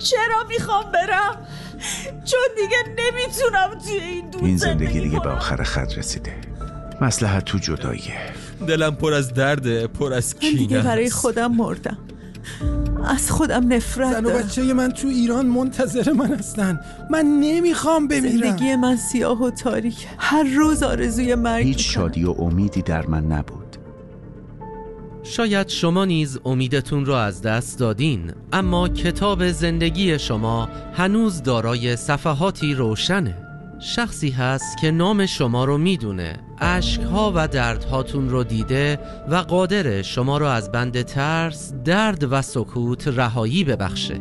چرا میخوام برم؟ چون دیگه نمیتونم توی این زندگی دیگه به آخر خط رسیده. مصلحت تو جداییه. دلم پر از درده، پر از کینه. من دیگه برای خودم مردم، از خودم نفرت دارم. زن و بچه من تو ایران منتظر من هستن. من نمیخوام بمیرم. زندگی من سیاه و تاریک، هر روز آرزوی مرگ. هیچ شادی و امیدی در من نبود. شاید شما نیز امیدتون رو از دست دادین، اما کتاب زندگی شما هنوز دارای صفحاتی روشنه. شخصی هست که نام شما رو میدونه، اشک‌ها و دردهاتون رو دیده و قادر شما رو از بند ترس، درد و سکوت رهایی ببخشه.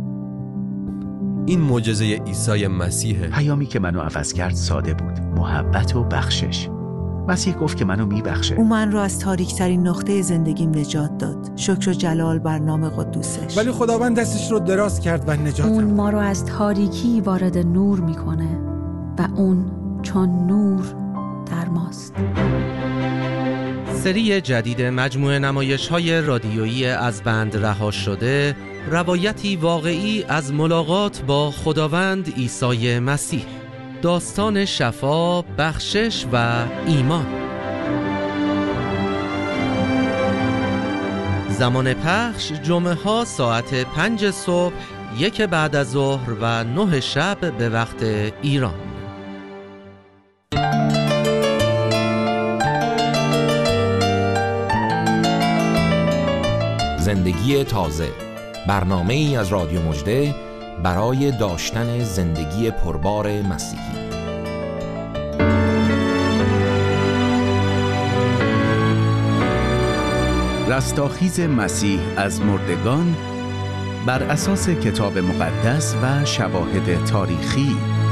این معجزه عیسی مسیحه. پیامی که منو عوض کرد ساده بود: محبت و بخشش. مسیح گفت که منو میبخشه. او من رو از تاریک‌ترین نقطه زندگیم نجات داد. شکر و جلال بر نام قدوسش. ولی خداوند دستش رو دراز کرد و نجاتم. اون ما رو از تاریکی وارد نور میکنه و اون چون نور در ماست. سری جدید مجموعه نمایش‌های رادیویی از بند رها شده، روایتی واقعی از ملاقات با خداوند عیسی مسیح. داستان شفا، بخشش و ایمان. زمان پخش جمعه ها ساعت 5 صبح، 1 بعد از ظهر و 9 شب به وقت ایران. زندگی تازه، برنامه‌ای از رادیو مژده برای داشتن زندگی پربار مسیحی. رستاخیز مسیح از مردگان بر اساس کتاب مقدس و شواهد تاریخی.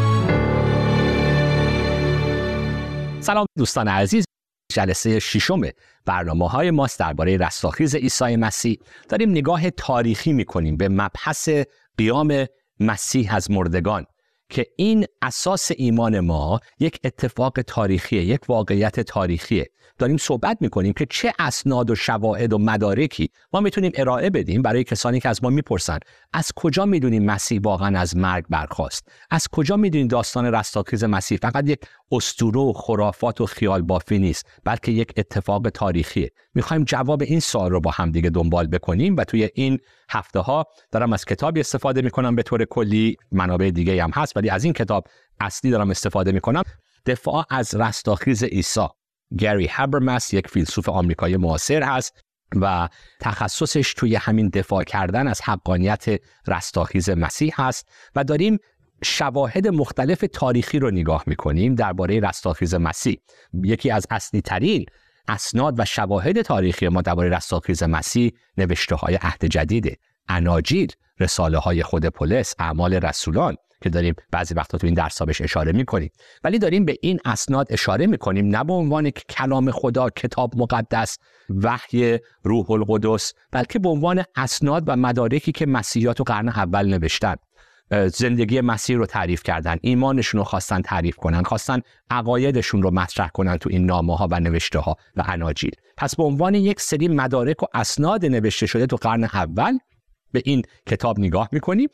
سلام دوستان عزیز، جلسه 6 برنامه‌های ماست درباره رستاخیز عیسی مسیح. داریم نگاه تاریخی می‌کنیم به مبحث قیام مسیح از مردگان که این اساس ایمان ما یک اتفاق تاریخیه، یک واقعیت تاریخیه. داریم صحبت میکنیم که چه اسناد و شواهد و مدارکی ما میتونیم ارائه بدیم برای کسانی که از ما میپرسن از کجا میدونیم مسیح واقعا از مرگ برخاست؟ از کجا میدونیم داستان رستاخیز مسیح فقط یک اسطوره و خرافات و خیال بافی نیست، بلکه یک اتفاق تاریخیه؟ میخوایم جواب این سوال رو با هم دیگه دنبال بکنیم و توی این هفته ها دارم از کتابی استفاده میکنم، به طور کلی منابع دیگه هم هست ولی از این کتاب اصلی دارم استفاده میکنم. دفاع از رستاخیز عیسی. گری هابرماس یک فیلسوف آمریکایی معاصر هست و تخصصش توی همین دفاع کردن از حقانیت رستاخیز مسیح هست و داریم شواهد مختلف تاریخی رو نگاه میکنیم درباره رستاخیز مسیح. یکی از اصلی ترین اسناد و شواهد تاریخی ما درباره رستاخیز مسیح نوشته های عهد جدیده، اناجیل، رساله های خود پولس، اعمال رسولان که داریم بعضی وقتا تو این درس‌ها بهش اشاره می‌کنیم، ولی داریم به این اسناد اشاره می‌کنیم نه به عنوان کلام خدا، کتاب مقدس، وحی روح القدس، بلکه به عنوان اسناد و مدارکی که مسیحیان تو قرن اول نوشتن. زندگی مسیح رو تعریف کردن، ایمانشون رو خواستن تعریف کنن، خواستن عقایدشون رو مطرح کنن تو این نامه‌ها و نوشته‌ها و اناجیل. پس به عنوان یک سری مدارک و اسناد نوشته شده تو قرن اول به این کتاب نگاه می‌کنیم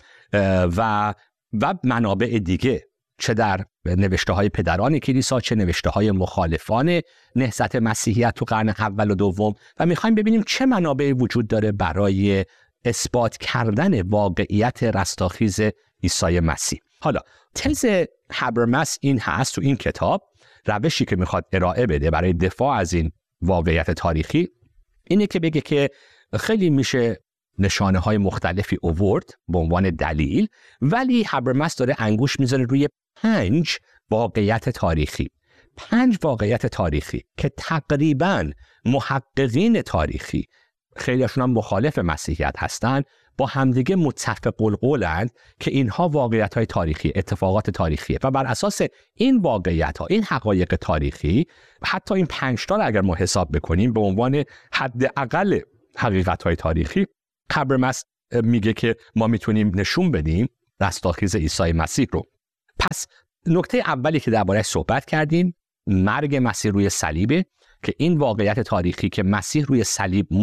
و منابع دیگه، چه در نوشته‌های پدران کلیسا، چه نوشته‌های مخالفان نهضت مسیحیت تو قرن اول و دوم، و می‌خوایم ببینیم چه منابعی وجود داره برای اثبات کردن واقعیت رستاخیز عیسی مسیح. حالا تز هابرماس این هست تو این کتاب، روشی که میخواد ارائه بده برای دفاع از این واقعیت تاریخی اینه که بگه که خیلی میشه نشانه های مختلفی آورد به عنوان دلیل، ولی هابرماس داره انگوش میذاره روی 5 واقعیت تاریخی. 5 واقعیت تاریخی که تقریباً محققین تاریخی، خیلیشون هم مخالف مسیحیت هستن، با همدیگه متفق القولند که اینها واقعیت‌های تاریخی، اتفاقات تاریخیه و بر اساس این واقعیت‌ها، این حقایق تاریخی، حتی این 5 تا اگر ما حساب بکنیم به عنوان حداقل حقیقت‌های تاریخی، هابرماس میگه که ما میتونیم نشون بدیم رستاخیز عیسی مسیح رو. پس نکته اولی که درباره‌اش صحبت کردیم مرگ مسیح روی صلیبه، که این واقعیت تاریخی که مسیح روی صلیب مرد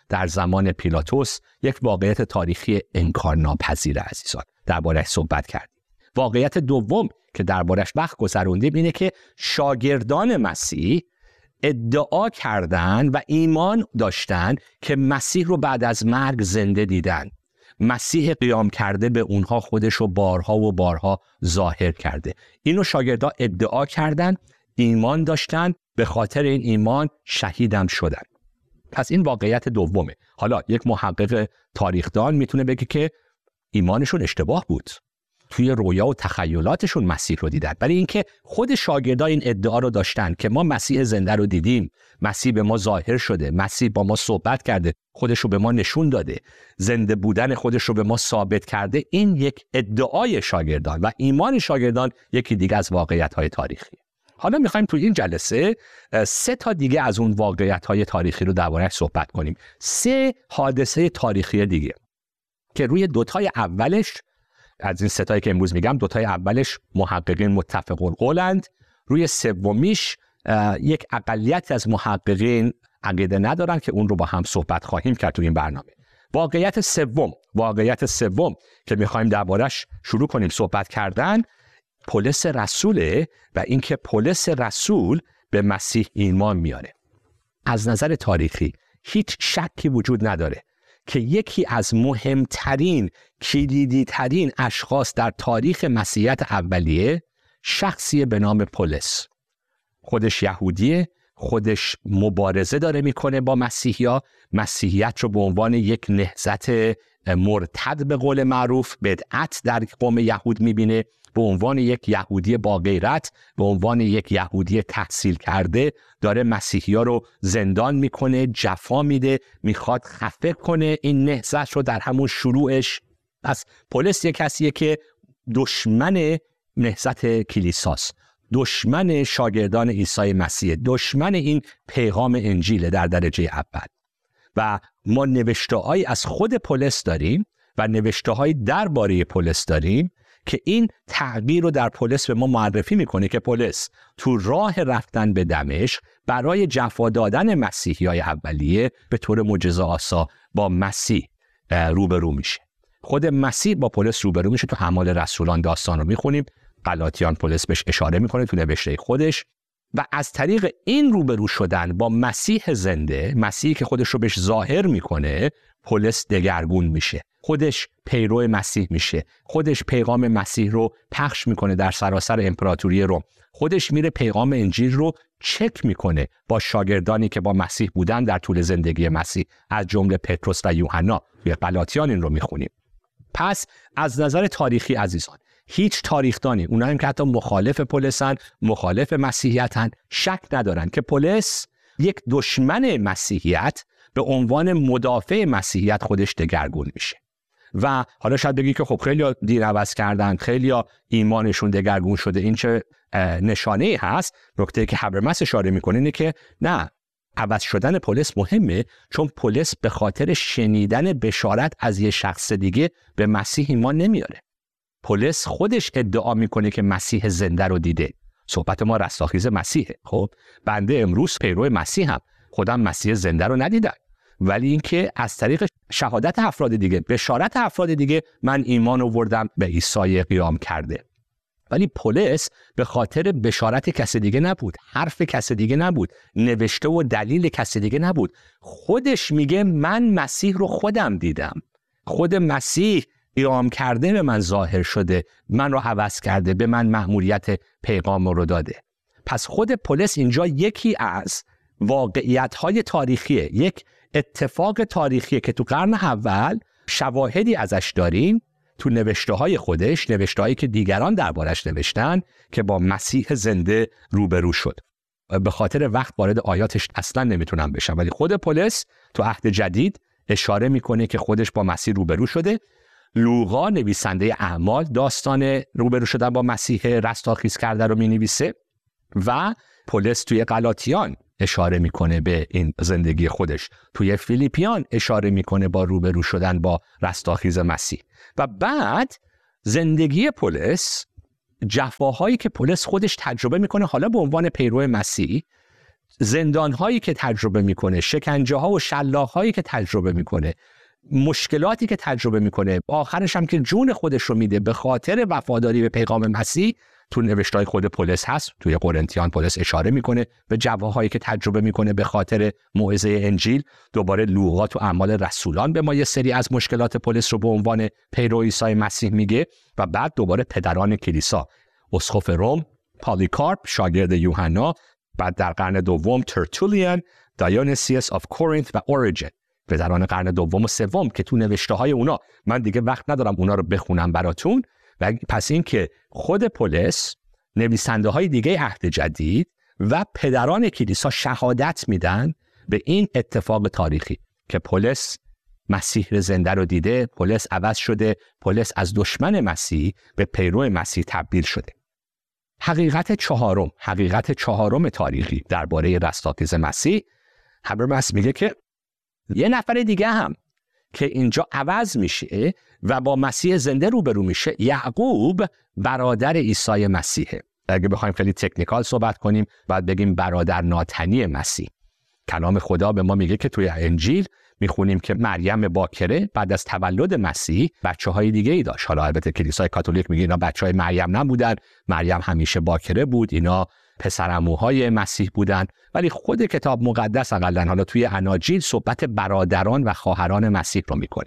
در زمان پیلاتوس یک واقعیت تاریخی انکارناپذیر عزیزان درباره‌اش صحبت کردیم. واقعیت دوم که درباره‌اش وقت گذروندیم اینه که شاگردان مسیح ادعا کردن و ایمان داشتن که مسیح رو بعد از مرگ زنده دیدن. مسیح قیام کرده به اونها خودش رو بارها و بارها ظاهر کرده. اینو شاگردان ادعا کردن، ایمان داشتن، به خاطر این ایمان شهیدم شدن. پس این واقعیت دومه. حالا یک محقق تاریخدان میتونه بگه که ایمانشون اشتباه بود، توی رویا و تخیلاتشون مسیح رو دیدن، ولی اینکه خود شاگردان این ادعا رو داشتن که ما مسیح زنده رو دیدیم، مسیح به ما ظاهر شده، مسیح با ما صحبت کرده، خودش رو به ما نشون داده، زنده بودن خودش رو به ما ثابت کرده، این یک ادعای شاگردان و ایمان شاگردان یکی دیگه از واقعیت‌های تاریخی. حالا می‌خوایم تو این جلسه 3 تا دیگه از اون واقعیت‌های تاریخی رو درباره‌اش صحبت کنیم. 3 حادثه تاریخی دیگه که روی 2 تای اولش از این 3 تایی که امروز میگم 2 تای اولش محققین متفق القولند، روی سومیش یک اقلیت از محققین عقیده ندارن که اون رو با هم صحبت خواهیم کرد تو این برنامه. واقعیت سوم که میخوایم دربارش شروع کنیم صحبت کردن پولس رسوله و اینکه پولس رسول به مسیح ایمان میاره. از نظر تاریخی هیچ شکی وجود نداره که یکی از مهمترین کلیدی‌ترین اشخاص در تاریخ مسیحیت اولیه شخصی به نام پولس. خودش یهودیه، خودش مبارزه داره میکنه با مسیحی‌ها، مسیحیت رو به عنوان یک نهضت مرتد به قول معروف بدعت در قوم یهود میبینه، به عنوان یک یهودی با غیرت، به عنوان یک یهودی تحصیل کرده داره مسیحی‌ها رو زندان میکنه، جفا میده، میخواد خفه کنه این نهضت رو در همون شروعش. پس پولس یک کسیه که دشمن نهضت کلیساست، دشمن شاگردان عیسی مسیح، دشمن این پیغام انجیل در درجه اول. و ما نوشته‌هایی از خود پولس داریم و نوشته‌هایی درباره پولس داریم که این تغییر رو در پولس به ما معرفی میکنه که پولس تو راه رفتن به دمشق برای جفا دادن مسیحیای اولیه به طور معجزه‌آسا با مسیح روبرو میشه. خود مسیح با پولس روبرو میشه. تو اعمال رسولان داستان رو میخونیم، غلاطیان پولس بهش اشاره میکنه تو نوشته خودش و از طریق این روبرو شدن با مسیح زنده، مسیحی که خودش رو بهش ظاهر میکنه، پولس دگرگون میشه، خودش پیرو مسیح میشه، خودش پیغام مسیح رو پخش میکنه در سراسر امپراتوری روم، خودش میره پیغام انجیل رو چک میکنه با شاگردانی که با مسیح بودن در طول زندگی مسیح، از جمله پتروس و یوحنا. توی غلاطیان این رو میخونیم. پس از نظر تاریخی عزیزان هیچ تاریخدانی، اونایی که حتی مخالف پولسن، مخالف مسیحیتن، شک ندارن که پولس یک دشمن مسیحیت به عنوان مدافع مسیحیت خودش دگرگون میشه. و حالا شاید بگی که خب خیلی دین عوض کردن، خیلی ایمانشون دگرگون شده، این چه نشانه‌ای هست؟ نکته که هبرمس اشاره میکنه اینه که نه، عوض شدن پولس مهمه، چون پولس به خاطر شنیدن بشارت از یه شخص دیگه به مسیح ایمان نمیاره. پولس خودش ادعا میکنه که مسیح زنده رو دیده. صحبت ما رستاخیز مسیحه. خب بنده امروز پیرو مسیحم، خودم مسیح زنده رو ندیدم، ولی اینکه از طریق شهادت افراد دیگه، بشارت افراد دیگه، من ایمان آوردم به عیسی قیام کرده. ولی پولس به خاطر بشارت کسی دیگه نبود، حرف کسی دیگه نبود، نوشته و دلیل کسی دیگه نبود، خودش میگه من مسیح رو خودم دیدم، خود مسیح قیام کرده به من ظاهر شده، من رو عوض کرده، به من مأموریت پیغام رو داده. پس خود پولس اینجا یکی از واقعیت‌های تاریخیه، یک اتفاق تاریخیه که تو قرن اول شواهدی ازش داریم تو نوشته‌های خودش، نوشته‌هایی که دیگران دربارش نوشتن که با مسیح زنده روبرو شد. به خاطر وقت وارد آیاتش اصلا نمیتونم بشم، ولی خود پولس تو عهد جدید اشاره میکنه که خودش با مسیح روبرو شده. لوقا نویسنده اعمال داستان روبرو شدن با مسیح رستاخیز کرده رو مینویسه و پولس توی غلاطیان اشاره میکنه به این زندگی خودش، توی فیلیپیان اشاره میکنه با روبرو شدن با رستاخیز مسیح. و بعد زندگی پولس، جفاهایی که پولس خودش تجربه میکنه حالا به عنوان پیرو مسیح، زندان‌هایی که تجربه میکنه، شکنجه‌ها و شلاق‌هایی که تجربه میکنه، مشکلاتی که تجربه میکنه، آخرش هم که جون خودش رو میده به خاطر وفاداری به پیغام مسیح، تو نوشته‌های خود پولس هست. توی قرنتیان پولس اشاره میکنه به جواهایی که تجربه میکنه به خاطر موعظه انجیل. دوباره لوقا تو اعمال رسولان به ما یه سری از مشکلات پولس رو به عنوان پیرو عیسی مسیح میگه. و بعد دوباره پدران کلیسا، اسقف روم پالیکارپ شاگرد یوحنا، بعد در قرن دوم ترتولیان، دیونیسیوس آف کورینث و اوریجن، پدران قرن دوم و سوم که تو نوشته‌های اونا، من دیگه وقت ندارم اونا رو بخونم براتون. و پس این که خود پولس، نویسنده‌های دیگه عهد جدید و پدران کلیسا شهادت میدن به این اتفاق تاریخی که پولس مسیح زنده رو دیده، پولس عوض شده، پولس از دشمن مسیح به پیرو مسیح تبدیل شده. حقیقت چهارم تاریخی درباره رستاخیز مسیح، هابرماس میگه که یه نفر دیگه هم که اینجا عوض میشه و با مسیح زنده روبرو میشه، یعقوب برادر عیسی مسیحه. اگه بخوایم خیلی تکنیکال صحبت کنیم باید بگیم برادر ناتنی مسیح. کلام خدا به ما میگه که توی انجیل میخونیم که مریم باکره بعد از تولد مسیح بچه‌های دیگه‌ای داشت. حالا البته کلیسای کاتولیک میگه اینا بچه‌های مریم نبودن، مریم همیشه باکره بود، اینا پسرعموهای مسیح بودن. ولی خود کتاب مقدس حداقل حالا توی اناجیل صحبت برادران و خواهران مسیح رو میکنه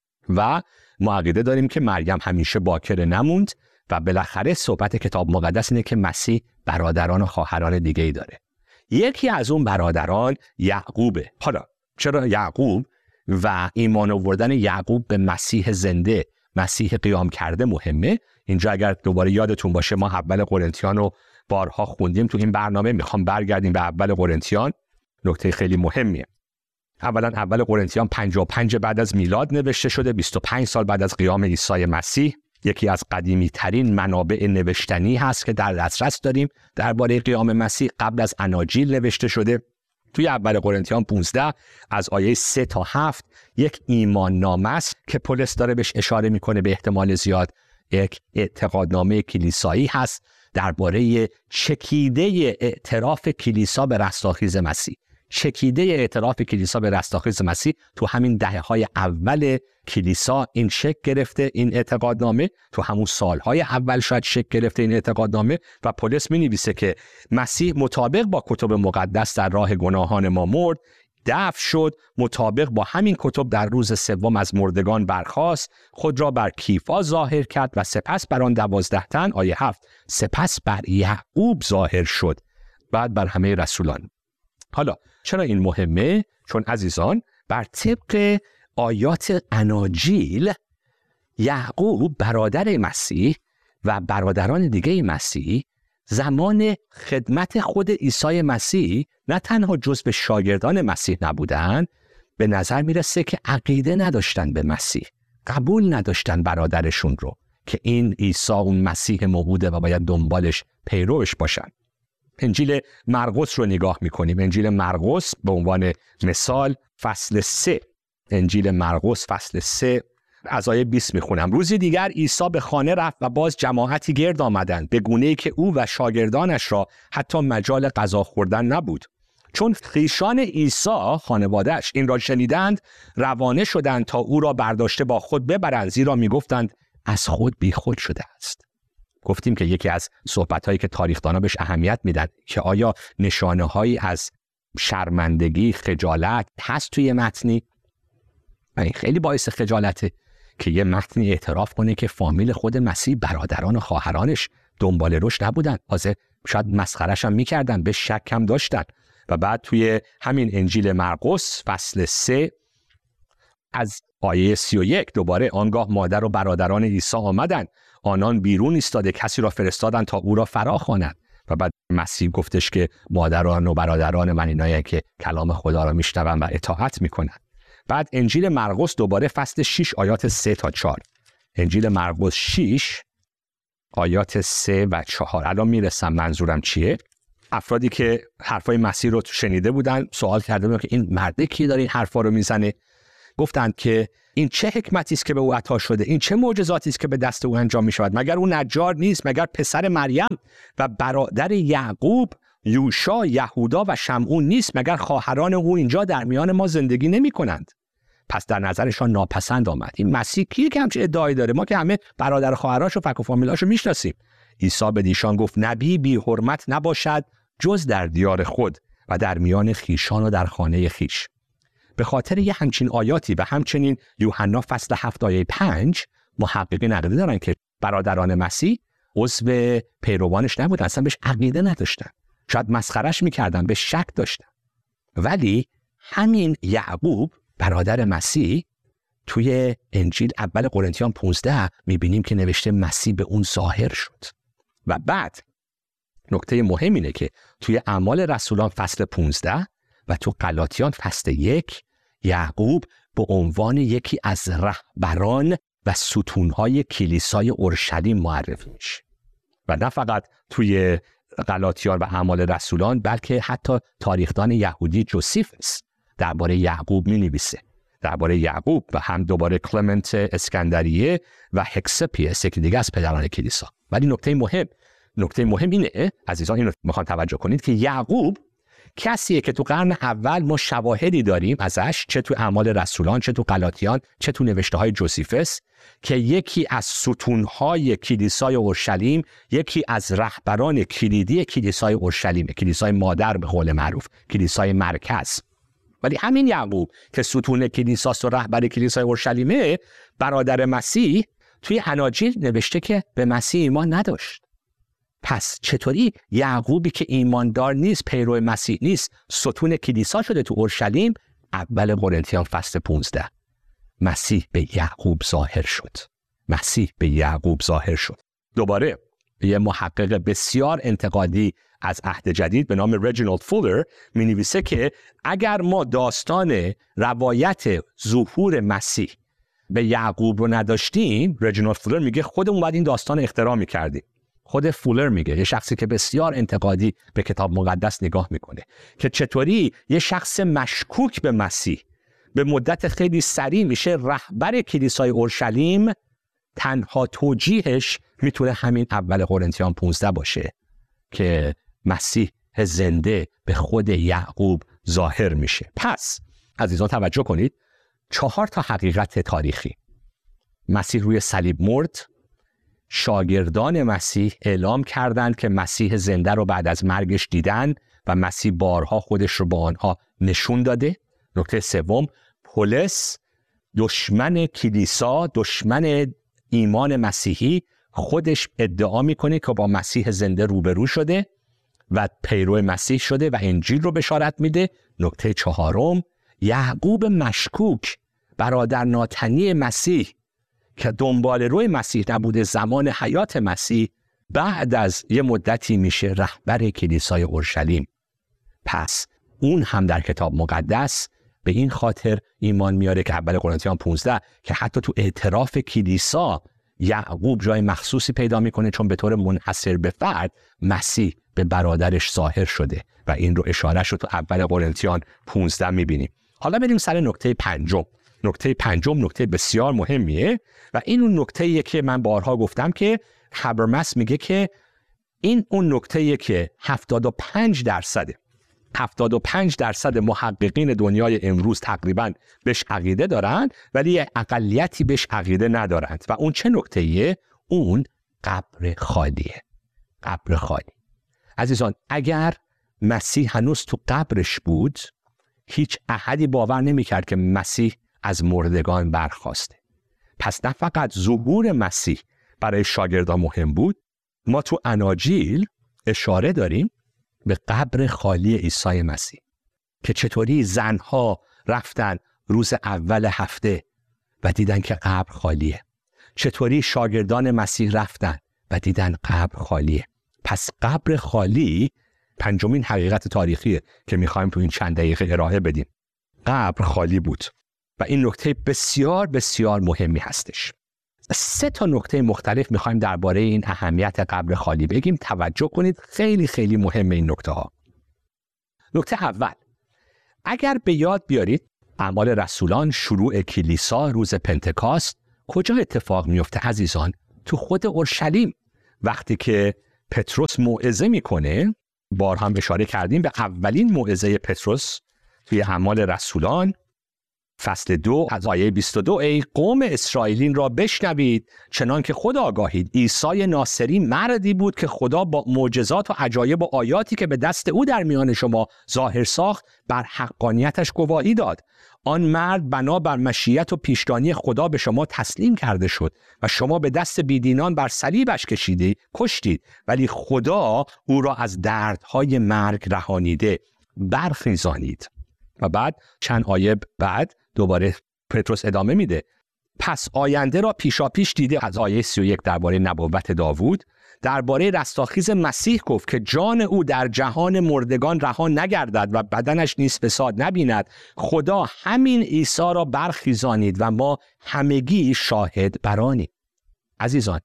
و ما عقیده داریم که مریم همیشه باکره نموند و بالاخره صحبت کتاب مقدس اینه که مسیح برادران و خواهران دیگه‌ای داره. یکی از اون برادران یعقوبه. حالا چرا یعقوب و ایمان آوردن یعقوب به مسیح زنده، مسیح قیام کرده مهمه؟ اینجا اگر دوباره یادتون باشه ما اول قرنتیان رو بارها خوندیم تو این برنامه، میخوام برگردیم به اول قرنتیان. نکته خیلی مهمیه. اولا اول قرنتیان 55 بعد از میلاد نوشته شده، 25 سال بعد از قیام عیسی مسیح. یکی از قدیمی ترین منابع نوشتنی هست که در دسترس داریم درباره قیام مسیح، قبل از اناجیل نوشته شده. توی اول قرنتیان 15 از آیه 3 تا 7 یک ایمان نامه است که پولس داره بهش اشاره میکنه، به احتمال زیاد یک اعتقادنامه کلیسایی هست درباره چکیده اعتراف کلیسا به رستاخیز مسیح. چکیده اعتراف کلیسا به رستاخیز مسیح تو همین دهه‌های اول کلیسا این شکل گرفته، این اعتقادنامه تو همون سالهای اول شاید شکل گرفته این اعتقادنامه. و پولس می‌نویسه که مسیح مطابق با کتب مقدس در راه گناهان ما مرد، دفن شد، مطابق با همین کتب در روز سوم از مردگان برخاست، خود را بر کیفا ظاهر کرد و سپس بر آن 12 تن، آیه 7، سپس بر یعقوب ظاهر شد، بعد بر همه رسولان. حالا چرا این مهمه؟ چون عزیزان بر طبق آیات اناجیل یعقوب برادر مسیح و برادران دیگه مسیح زمان خدمت خود عیسی مسیح نه تنها جزو شاگردان مسیح نبودن، به نظر میرسه که عقیده نداشتن به مسیح، قبول نداشتن برادرشون رو که این عیسی اون مسیح موعوده و باید دنبالش پیروش باشن. انجیل مرقس رو نگاه میکنیم. انجیل مرقس به عنوان مثال فصل 3، انجیل مرقس فصل 3 از آیه 20 میخونم. روزی دیگر عیسی به خانه رفت و باز جماعتی گرد آمدند، به گونه‌ای که او و شاگردانش را حتی مجال غذا خوردن نبود. چون خویشان عیسی خانواده‌اش این را شنیدند، روانه شدند تا او را برداشته با خود ببرند، زیرا میگفتند از خود بیخود شده است. گفتیم که یکی از صحبت‌هایی که تاریخ‌دانا بهش اهمیت میدن که آیا نشانه‌هایی از شرمندگی، خجالت هست توی متنی؟ و این خیلی باعث خجالته که یه متنی اعتراف کنه که فامیل خود مسیح، برادران و خواهرانش دنبال روش نبودن، تازه شاید مسخره‌ش هم می‌کردن، به شک هم داشتن. و بعد توی همین انجیل مرقس فصل 3 از آیه 31 دوباره، آنگاه مادر و برادران عیسی آمدند، آنان بیرون ایستاده کسی را فرستادند تا او را فرا خواند. و بعد مسیح گفتش که مادران و برادران من اینایی که کلام خدا را میشنون و اطاعت میکنن. بعد انجیل مرقس دوباره فصل 6 آیات 3 تا 4. انجیل مرقس 6 آیات 3 و 4. الان میرسم منظورم چیه. افرادی که حرفای مسیح رو شنیده بودن سوال کرده بودن که این مرده کی داره این حرفا رو میزنه؟ گفتند که این چه حکمتی است که به او عطا شده، این چه معجزاتی است که به دست او انجام می شود؟ مگر او نجار نیست؟ مگر پسر مریم و برادر یعقوب یوشع، یهودا و شمعون نیست مگر خواهران او اینجا در میان ما زندگی نمی کنند؟ پس در نظرشان ناپسند آمد. این مسیح کیه که همچین ادعایی داره؟ ما که همه برادر خواهراشو فک و فامیلاشو میشناسیم. عیسی به ایشان گفت نبی بی حرمت نباشد جز در دیار خود و در میان خیشان و در خانه خیش. به خاطر یه همچین آیاتی و همچنین یوحنا فصل 7 آیه 5 محققین عقیده دارن که برادران مسیح عضو پیروانش نبودن، اصلا بهش عقیده نداشتن، شاید مسخرش میکردن، به شک داشتن. ولی همین یعقوب برادر مسیح توی انجیل اول قرنتیان 15 میبینیم که نوشته مسیح به اون ظاهر شد. و بعد نکته مهم اینه که توی اعمال رسولان فصل 15 و تو غلاطیان فصل 1 یعقوب به عنوان یکی از رهبران و ستونهای کلیسای اورشلیم معرفی میشه. و نه فقط توی غلاطیان و اعمال رسولان، بلکه حتی تاریخدان یهودی جوسیفس درباره یعقوب می‌نویسه. درباره یعقوب و هم دوباره کلمنت اسکندریه و هکسپیس یکی دیگه از پدران کلیسا. ولی نکته مهم اینه عزیزان، اینو میخوام توجه کنید که یعقوب کسیه که تو قرن اول ما شواهدی داریم ازش، چه تو اعمال رسولان، چه تو غلاطیان، چه تو نوشته های جوسیفس، که یکی از ستونهای کلیسای اورشلیم، یکی از رهبران کلیدی کلیسای اورشلیم، کلیسای مادر به قول معروف، کلیسای مرکز. ولی همین یعقوب که ستون کلیساست و رهبر کلیسای اورشلیمه، برادر مسیح، توی اناجیل نوشته که به مسیح ایمان نداشت. پس چطوری یعقوبی که ایماندار نیست، پیرو مسیح نیست، ستون کلیسا شده تو اورشلیم؟ اول قرنتیان فصل 15 مسیح به یعقوب ظاهر شد. دوباره یه محقق بسیار انتقادی از عهد جدید به نام رجینالد فولر می نویسه که اگر ما داستان روایت ظهور مسیح به یعقوب رو نداشتیم، رجینالد فولر میگه خودمون باید این داستان اختراع میکردیم. خود فولر میگه، یه شخصی که بسیار انتقادی به کتاب مقدس نگاه میکنه، که چطوری یه شخص مشکوک به مسیح به مدت خیلی سریع میشه رهبر کلیسای اورشلیم. تنها توجیهش میتونه همین اول قرنتیان 15 باشه که مسیح زنده به خود یعقوب ظاهر میشه. پس عزیزان توجه کنید، 4 حقیقت تاریخی. مسیح روی صلیب مرد، شاگردان مسیح اعلام کردند که مسیح زنده رو بعد از مرگش دیدن و مسیح بارها خودش رو با آنها نشون داده. نکته سوم، پولس دشمن کلیسا، دشمن ایمان مسیحی، خودش ادعا میکنه که با مسیح زنده روبرو شده و پیرو مسیح شده و انجیل رو بشارت میده. نکته چهارم، یعقوب مشکوک، برادر ناتنی مسیح که دنبال روی مسیح نبوده زمان حیات مسیح، بعد از یه مدتی میشه رهبر کلیسای اورشلیم. پس اون هم در کتاب مقدس به این خاطر ایمان میاره که اول قرنتیان 15 که حتی تو اعتراف کلیسا یعقوب جای مخصوصی پیدا میکنه، چون به طور منحصر به فرد مسیح به برادرش ظاهر شده و این رو اشارهش رو تو اول قرنتیان 15 میبینیم. حالا بریم سر نکته پنجم. نکته پنجم نکته بسیار مهمیه و این اون نکته‌ایه که من بارها گفتم که هابرمس میگه که این اون نکته‌ایه که 75% محققین دنیای امروز تقریباً بهش عقیده دارن ولی اقلیتی بهش عقیده ندارند. و اون چه نکته‌ایه؟ اون قبر خالیه. قبر خالی. عزیزان، اگر مسیح هنوز تو قبرش بود، هیچ احدی باور نمی‌کرد که مسیح از مردگان برخاسته. پس نه فقط ظهور مسیح برای شاگردان مهم بود، ما تو اناجیل اشاره داریم به قبر خالی عیسی مسیح که چطوری زنها رفتن روز اول هفته و دیدن که قبر خالیه، چطوری شاگردان مسیح رفتن و دیدن قبر خالیه. پس قبر خالی پنجمین حقیقت تاریخیه که میخوایم تو این چند دقیقه ارائه بدیم. قبر خالی بود و این نکته بسیار بسیار مهمی هستش. 3 نکته مختلف میخوایم درباره این اهمیت قبر خالی بگیم. توجه کنید، خیلی خیلی مهمه این نکته ها. نکته اول، اگر به یاد بیارید اعمال رسولان، شروع کلیسا روز پنتکاست کجا اتفاق میفته عزیزان؟ تو خود اورشلیم. وقتی که پتروس موعظه میکنه بار هم اشاره کردیم به اولین موعظه پتروس توی اعمال رسولان فصل 2 از آیه 22: ای قوم اسرائیلین را بشنوید، چنان که خود آگاهید عیسی ناصری مردی بود که خدا با معجزات و عجایب و آیاتی که به دست او در میان شما ظاهر ساخت بر حقانیتش گواهی داد. آن مرد بنا بر مشیت و پیشدانی خدا به شما تسلیم کرده شد و شما به دست بیدینان بر صلیبش کشتید، ولی خدا او را از دردهای مرگ رهانیده برخیزانید. و بعد چند آیه بعد دوباره پتروس ادامه میده: پس آینده را پیشاپیش دیده. از آیه 31 درباره نبوت داوود درباره رستاخیز مسیح گفت که جان او در جهان مردگان رها نگردد و بدنش نیز فساد نبیند. خدا همین عیسی را برخیزانید و ما همگی شاهد برانیم. عزیزان،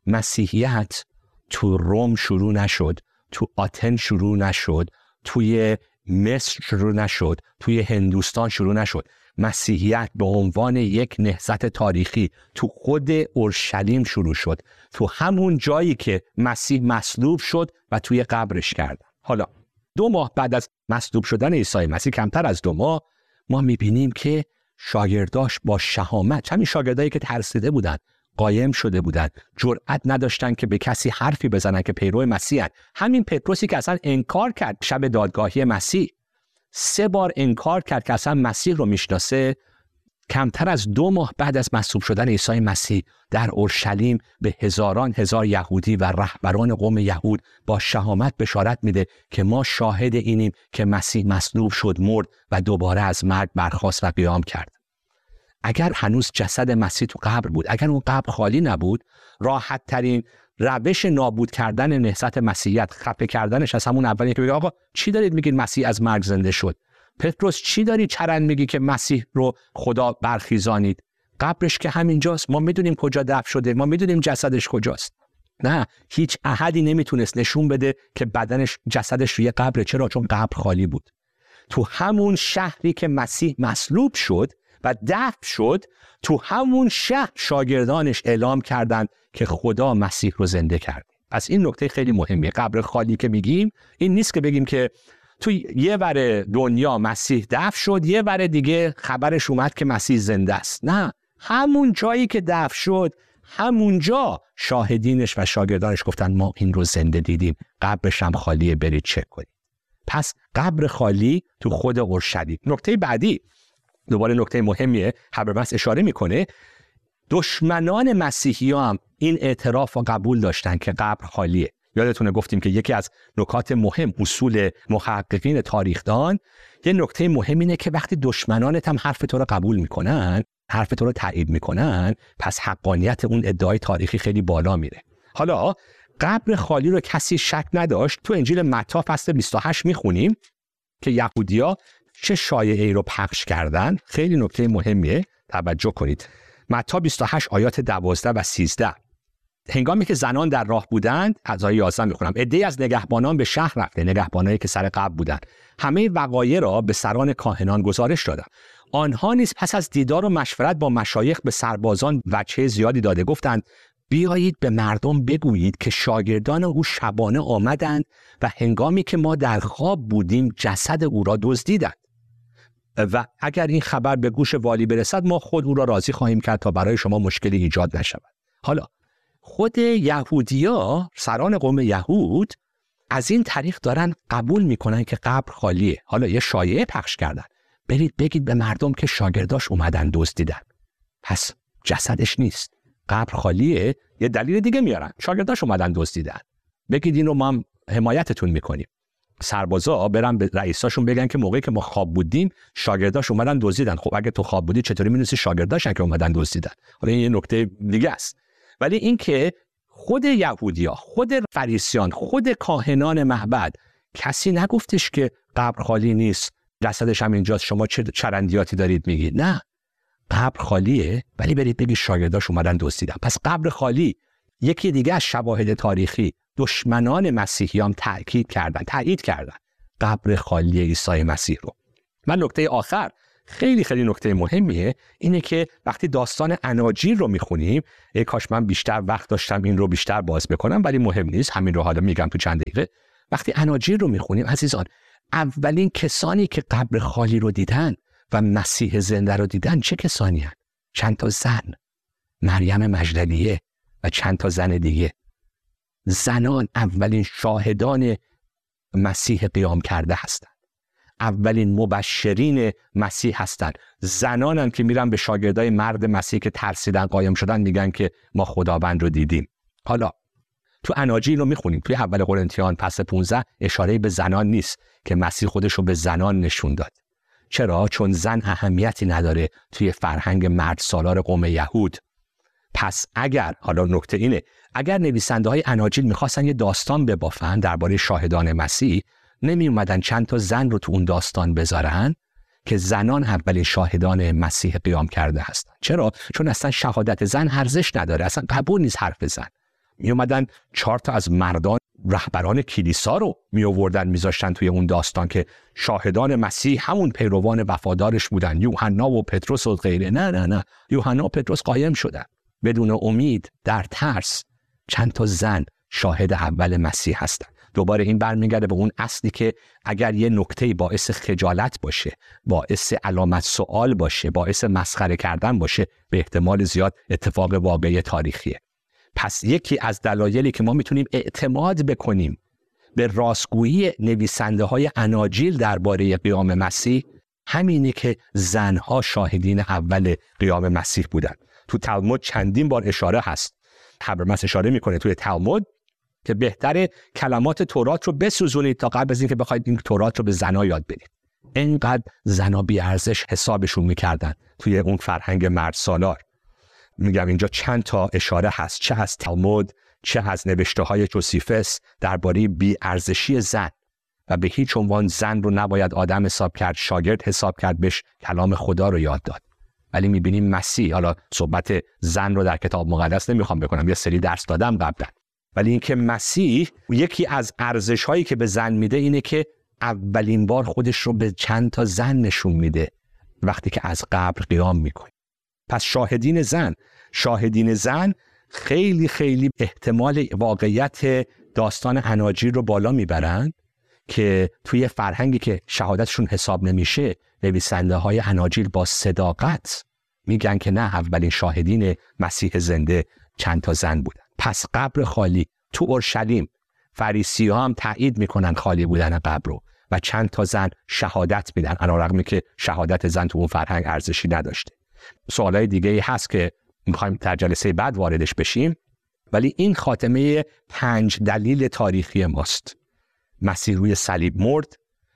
مسیحیت تو روم شروع نشد، تو آتن شروع نشد، توی مصر شروع نشد، توی هندوستان شروع نشد. مسیحیت به عنوان یک نهضت تاریخی تو خود اورشلیم شروع شد، تو همون جایی که مسیح مصلوب شد و توی قبرش کردن. حالا 2 ماه بعد از مصلوب شدن عیسی مسیح، کمتر از 2 ماه، ما میبینیم که شاگرداش با شهامت، همین شاگردایی که ترسیده بودن، قایم شده بودن، جرأت نداشتن که به کسی حرفی بزنن که پیرو مسیحن. همین پتروسی که اصلا انکار کرد شب دادگاهی مسیح، 3 بار انکار کرد که اصلا مسیح رو میشناسه، کمتر از 2 ماه بعد از مصلوب شدن عیسی مسیح در اورشلیم به هزاران هزار یهودی و رهبران قوم یهود با شهامت بشارت میده که ما شاهد اینیم که مسیح مصلوب شد، مرد و دوباره از مرگ برخاست و قیام کرد. اگر هنوز جسد مسیح تو قبر بود، اگر اون قبر خالی نبود، راحت ترین روش نابود کردن نهضت مسیحیت، خفه کردنش از همون اولی که بگه آقا چی دارید میگید مسیح از مرگ زنده شد؟ پتروس چی داری چرند میگی که مسیح رو خدا برخیزانید؟ قبرش که همینجاست، ما میدونیم کجا دفن شده، ما میدونیم جسدش کجاست. نه، هیچ احدی نمیتونست نشون بده که بدنش، جسدش روی قبره. چرا؟ چون قبر خالی بود. تو همون شهری که مسیح مصلوب شد و دفن شد، تو همون شهر شاگردانش اعلام کردند که خدا مسیح رو زنده کرد. پس این نکته خیلی مهمه. قبر خالی که میگیم این نیست که بگیم که تو یه ور دنیا مسیح دفن شد، یه ور دیگه خبرش اومد که مسیح زنده است. نه، همون جایی که دفن شد، همونجا شاهدینش و شاگردانش گفتن ما این رو زنده دیدیم، قبرش هم خالیه، برید چک کنید. پس قبر خالی تو خود اورشلیم. نکته بعدی، دوباره نکته مهمیه، حبربس اشاره میکنه، دشمنان مسیحی هم این اعتراف و قبول داشتن که قبر خالیه. یادتونه گفتیم که یکی از نکات مهم، اصول محققین تاریخدان، یه نکته مهم اینه که وقتی دشمنانت هم حرف تو رو قبول میکنن، حرف تو رو تایید میکنن، پس حقانیت اون ادعای تاریخی خیلی بالا میره. حالا قبر خالی رو کسی شک نداشت. تو انجیل متی فصل 28 میخونیم که یهودیا چه شایعه‌ای رو پخش کردن. خیلی نکته مهمیه، توجه کنید. متی 28 آیات 12 و 13. هنگامی که زنان در راه بودند، از آیه 11 میخونم، عده‌ای از نگهبانان به شهر رفته، نگهبانایی که سر قبر بودند، همه وقایع را به سران کاهنان گزارش دادند. آنها نیز پس از دیدار و مشورت با مشایخ به سربازان وجه زیادی داده، گفتند بیایید به مردم بگویید که شاگردان او شبانه آمدند و هنگامی که ما در خواب بودیم جسد او را دزدیدند. و اگر این خبر به گوش والی برسد، ما خود او را راضی خواهیم کرد تا برای شما مشکلی ایجاد نشود. حالا خود یهودیا، سران قوم یهود، از این طریق دارن قبول میکنن که قبر خالیه. حالا یه شایعه پخش کردن، برید بگید به مردم که شاگرداش اومدن دزدیدن، پس جسدش نیست، قبر خالیه. یه دلیل دیگه میارن، شاگرداش اومدن دزدیدن، بگید این رو ما هم حمایتتون میکنیم. سربازا برن به رئیساشون بگن که موقعی که ما خواب بودیم شاگرداش اومدن دزدیدن. خب اگه تو خواب بودی چطوری میدونستی شاگرداشن که اومدن دزدیدن؟ حالا این یه نکته دیگه است. ولی این که خود یهودیا، خود فریسیان، خود کاهنان معبد، کسی نگفتش که قبر خالی نیست، جسدش هم اینجاست، شما چه چرندیاتی دارید میگید. نه، قبر خالیه، ولی برید بگید شاگرداش اومدن دزدیدن. پس قبر خالی یکی دیگه از شواهد تاریخی دشمنان مسیحیان تایید کردن قبر خالی عیسی مسیح رو. من نکته آخر، خیلی خیلی نکته مهمیه، اینه که وقتی داستان اناجیل رو میخونیم، کاش من بیشتر وقت داشتم این رو بیشتر باز بکنم، ولی مهم نیست، همین رو حالا میگم تو چند دقیقه. وقتی اناجیل رو میخونیم عزیزان، اولین کسانی که قبر خالی رو دیدن و مسیح زنده رو دیدن چه کسانی هستند؟ چند تا زن، مریم مجدلیه و چند تا زن دیگه. زنان اولین شاهدان مسیح قیام کرده هستند، اولین مبشرین مسیح هستند. زنانن که میرن به شاگردای مرد مسیح که ترسیدن قایم شدن میگن که ما خداوند رو دیدیم. حالا تو اناجیل رو میخونیم، توی اول قرنتیان فصل 15 اشاره به زنان نیست که مسیح خودش رو به زنان نشون داد. چرا؟ چون زن اهمیتی نداره توی فرهنگ مرد سالار قوم یهود. پس اگر، حالا نکته اینه، اگر نویسنده های اناجیل میخواستن یه داستان ببافن درباره شاهدان مسیح، نمی اومدن چند تا زن رو تو اون داستان بذارن که زنان اولین شاهدان مسیح قیام کرده هستن. چرا؟ چون اصلا شهادت زن ارزش نداره، اصلا قبول نیست حرف زن. می اومدن 4 تا از مردان رهبران کلیسا رو می آوردن میذاشتن توی اون داستان که شاهدان مسیح همون پیروان وفادارش بودن، یوحنا و پتروس و غیره. نه، یوحنا و پتروس قایم شدن بدون امید، در ترس. چند تا زن شاهد اول مسیح هستن. دوباره این برمیگرده به اون اصلی که اگر یه نکته باعث خجالت باشه، باعث علامت سوال باشه، باعث مسخره کردن باشه، به احتمال زیاد اتفاق واقعی تاریخیه. پس یکی از دلایلی که ما میتونیم اعتماد بکنیم به راستگویی نویسنده های اناجیل درباره قیام مسیح همینه که زنها شاهدین اول قیام مسیح بودن. تو تلمود چندین بار اشاره هست. هبرمس اشاره میکنه توی تلمود که بهتره کلمات تورات رو بسوزونید تا قبل از اینکه بخواید این تورات رو به زنا یاد بدید. اینقدر زنا بی ارزش حسابشون میکردن توی اون فرهنگ مرد سالار. میگم اینجا چند تا اشاره هست، چه از تلمود چه از نوشته های جوسیفس درباره بی ارزشی زن و به هیچ عنوان زن رو نباید آدم حساب کرد، شاگرد حساب کرد، بهش کلام خدا رو یاد داد. ولی میبینیم مسیح، حالا صحبت زن رو در کتاب مقدس نمیخوام بکنم، یه سری درس دادم قبلا، ولی اینکه مسیح یکی از ارزش هایی که به زن میده اینه که اولین بار خودش رو به چند تا زن نشون میده وقتی که از قبر قیام میکنه. پس شاهدین زن خیلی خیلی احتمال واقعیت داستان اناجیل رو بالا میبرن که توی فرهنگی که شهادتشون حساب نمیشه، نویسنده های اناجیل با صداقت میگن که نه، اولین شاهدین مسیح زنده چند تا زن بودن. پس قبر خالی تو اورشلیم، فریسی ها هم تایید میکنن خالی بودن قبر رو و چند تا زن شهادت میدن، علیرغم که شهادت زن تو اون فرهنگ ارزشی نداشته. سوالای دیگه هست که میخوایم در جلسه بعد واردش بشیم، ولی این خاتمه 5 دلیل تاریخی ماست. مسیح روی صلیب مرد،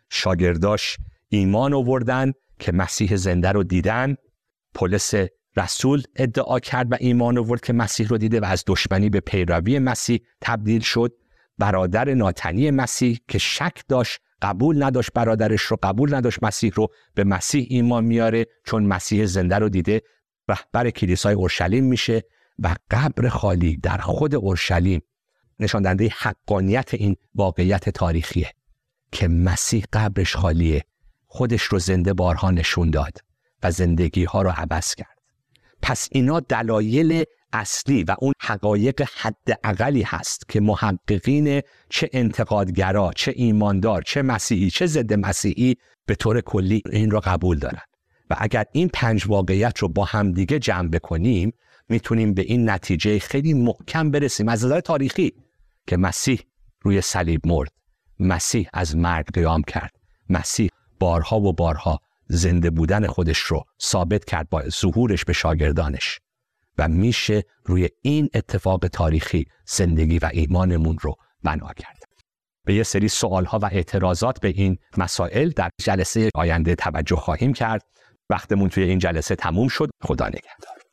شاگرداش ایمان آوردن که مسیح زنده رو دیدن، پولس رسول ادعا کرد و ایمان آورد که مسیح رو دیده و از دشمنی به پیروی مسیح تبدیل شد. برادر ناتنی مسیح که شک داشت، قبول نداشت برادرش رو، قبول نداشت مسیح رو، به مسیح ایمان میاره چون مسیح زنده رو دیده، رهبر کلیسای اورشلیم میشه و قبر خالی در خود اورشلیم نشان دهنده حقانیت این واقعیت تاریخیه که مسیح قبرش خالیه، خودش رو زنده بارها نشون داد و زندگی ها رو عوض کرد. پس اینا دلایل اصلی و اون حقایق حداقلی هست که محققین چه انتقادگرا، چه ایماندار، چه مسیحی، چه ضد مسیحی به طور کلی این رو قبول دارن. و اگر این 5 واقعیت رو با هم دیگه جمع بکنیم میتونیم به این نتیجه خیلی محکم برسیم از نظر تاریخی که مسیح روی صلیب مرد، مسیح از مرگ قیام کرد، مسیح بارها و بارها زنده بودن خودش رو ثابت کرد با ظهورش به شاگردانش و میشه روی این اتفاق تاریخی زندگی و ایمانمون رو بنا کرد. به یه سری سوالها و اعتراضات به این مسائل در جلسه آینده توجه خواهیم کرد. وقتمون توی این جلسه تموم شد. خدا نگهدار.